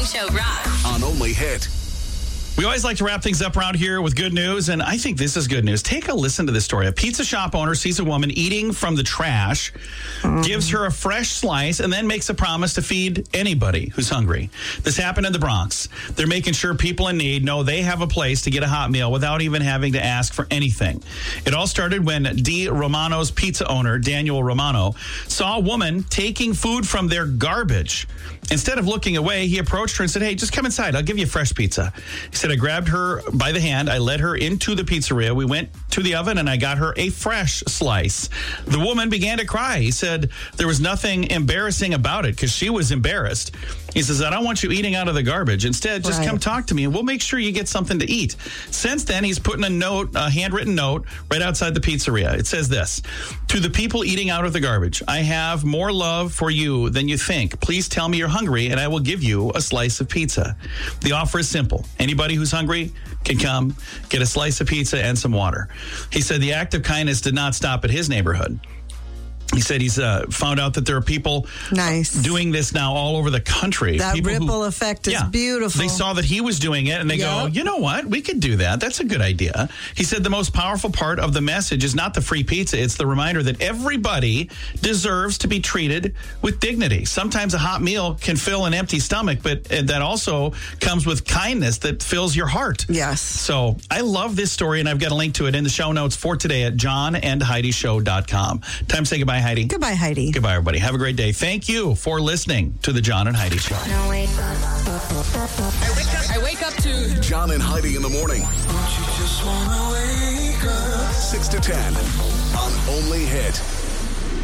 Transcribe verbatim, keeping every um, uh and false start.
Show rocks. On Only Hit. We always like to wrap things up around here with good news, and I think this is good news. Take a listen to this story. A pizza shop owner sees a woman eating from the trash, mm. gives her a fresh slice, and then makes a promise to feed anybody who's hungry. This happened in the Bronx. They're making sure people in need know they have a place to get a hot meal without even having to ask for anything. It all started when D. Romano's pizza owner, Daniel Romano, saw a woman taking food from their garbage. Instead of looking away, he approached her and said, "Hey, just come inside. I'll give you fresh pizza." He said, "I grabbed her by the hand. I led her into the pizzeria. We went to the oven and I got her a fresh slice." The woman began to cry. He said there was nothing embarrassing about it because she was embarrassed. He says, "I don't want you eating out of the garbage. Instead, just right. come talk to me and we'll make sure you get something to eat." Since then, he's putting a note, a handwritten note right outside the pizzeria. It says this: "To the people eating out of the garbage, I have more love for you than you think. Please tell me you're hungry and I will give you a slice of pizza." The offer is simple. Anybody who's hungry can come get a slice of pizza and some water. He said the act of kindness did not stop at his neighborhood. He said he's uh, found out that there are people nice. doing this now all over the country. That people ripple who, effect is yeah, beautiful. They saw that he was doing it and they yep. go, "You know what? We could do that. That's a good idea." He said the most powerful part of the message is not the free pizza. It's the reminder that everybody deserves to be treated with dignity. Sometimes a hot meal can fill an empty stomach, but that also comes with kindness that fills your heart. Yes. So I love this story, and I've got a link to it in the show notes for today at john and heidi show dot com. Time to say goodbye, Heidi. Goodbye, Heidi. Goodbye, everybody. Have a great day. Thank you for listening to the John and Heidi Show. I wake up, I wake up to John and Heidi in the morning. Don't you just wanna wake up? six to ten on Only Hit.